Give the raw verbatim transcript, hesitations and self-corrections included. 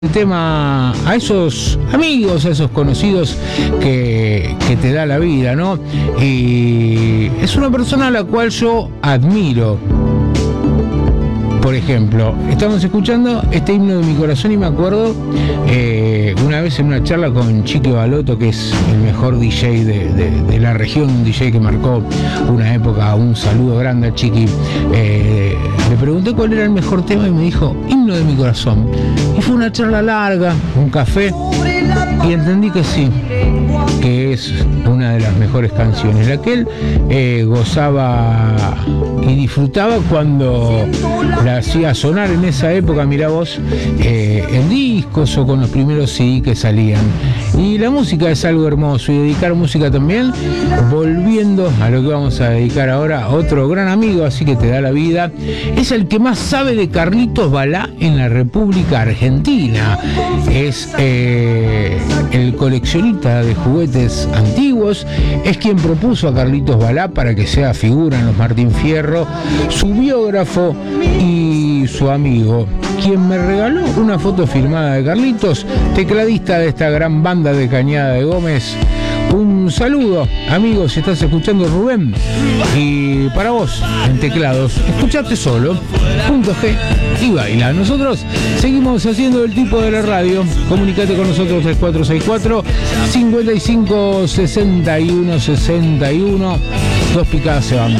El tema a esos amigos, a esos conocidos que, que te da la vida, ¿no? Y es una persona a la cual yo admiro. Por ejemplo, estamos escuchando este himno de mi corazón y me acuerdo eh, una vez en una charla con Chiqui Baloto, que es el mejor D J de, de, de la región, un D J que marcó una época. Un saludo grande a Chiqui. Eh, le pregunté cuál era el mejor tema y me dijo himno de mi corazón. Y fue una charla larga, un café, y entendí que sí, que es una de las mejores canciones, la que él eh, gozaba y disfrutaba cuando la hacía sonar en esa época, mirá vos, eh, en discos o con los primeros C D que salían. Y la música es algo hermoso, y dedicar música también, volviendo a lo que vamos a dedicar ahora, otro gran amigo, así que te da la vida, es el que más sabe de Carlitos Balá en la República Argentina. Es eh, el coleccionista de juguetes antiguos, es quien propuso a Carlitos Balá para que sea figura en los Martín Fierro, su biógrafo y su amigo, quien me regaló una foto firmada de Carlitos, tecladista de esta gran banda de Cañada de Gómez. Un saludo, amigos, si estás escuchando, Rubén, y para vos, en teclados, escuchate solo, punto G y baila. Nosotros seguimos haciendo el tipo de la radio. Comunicate con nosotros tres cuatro seis cuatro, cinco cinco, seis uno, seis uno. Dos picadas se van.